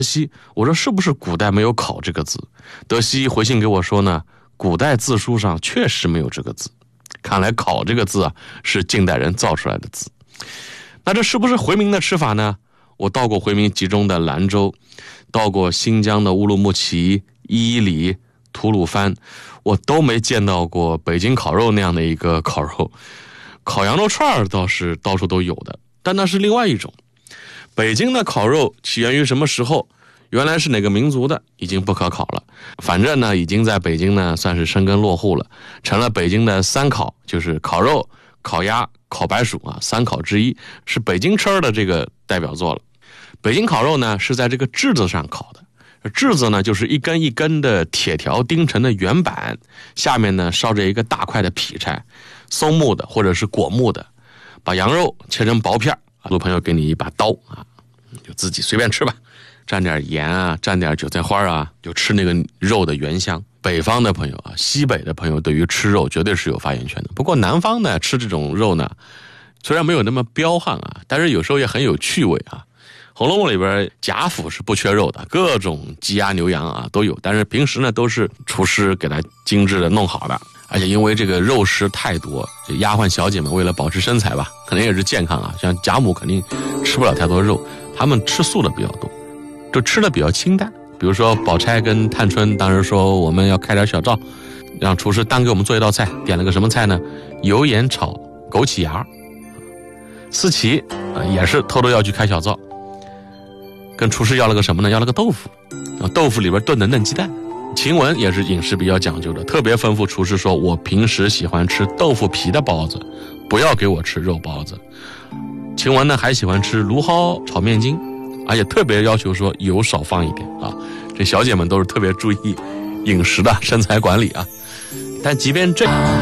西，我说是不是古代没有考这个字？德西回信给我说呢，古代字书上确实没有这个字，看来考这个字啊是近代人造出来的字。那这是不是回民的吃法呢？我到过回民集中的兰州，到过新疆的乌鲁木齐、伊犁、吐鲁番，我都没见到过北京烤肉那样的一个烤肉。烤羊肉串倒是到处都有的，但那是另外一种。北京的烤肉起源于什么时候？原来是哪个民族的已经不可考了，反正呢已经在北京呢算是生根落户了，成了北京的三烤，就是烤肉、烤鸭、烤白薯啊，三烤之一，是北京吃的这个代表作了。北京烤肉呢是在这个炙子上烤的，炙子呢就是一根一根的铁条钉成的圆板，下面呢烧着一个大块的劈柴，松木的或者是果木的，把羊肉切成薄片，路朋友给你一把刀啊，就自己随便吃吧，蘸点盐啊，蘸点韭菜花啊，就吃那个肉的原香。北方的朋友啊，西北的朋友对于吃肉绝对是有发言权的。不过南方呢，吃这种肉呢，虽然没有那么彪悍啊，但是有时候也很有趣味啊。《红楼梦》里边贾府是不缺肉的，各种鸡鸭牛羊啊都有，但是平时呢都是厨师给他精致的弄好的。而且因为这个肉食太多，这丫鬟小姐们为了保持身材吧，可能也是健康啊，像贾母肯定吃不了太多肉，他们吃素的比较多，就吃的比较清淡。比如说宝钗跟探春当时说我们要开点小灶，让厨师单给我们做一道菜，点了个什么菜呢？油盐炒枸杞芽。思琪也是偷偷要去开小灶，跟厨师要了个什么呢？要了个豆腐，豆腐里边炖的嫩鸡蛋。晴雯也是饮食比较讲究的，特别吩咐厨师说，我平时喜欢吃豆腐皮的包子，不要给我吃肉包子。晴雯呢还喜欢吃芦蒿炒面筋，而且特别要求说油少放一点啊。这小姐们都是特别注意饮食的身材管理啊。但即便这样，